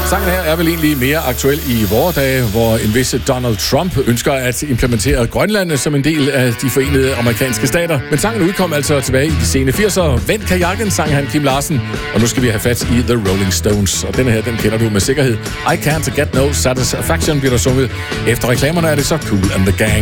Sangen her er vel egentlig mere aktuel i vore dage, hvor en vis Donald Trump ønsker at implementere Grønland som en del af de forenede amerikanske stater. Men sangen udkom altså tilbage i de sene 80'ere. Vend kajakken, sang han Kim Larsen. Og nu skal vi have fat i The Rolling Stones. Og denne her, den kender du med sikkerhed. I Can't Get No Satisfaction bliver der sunget. Efter reklamerne er det så Kool and the Gang.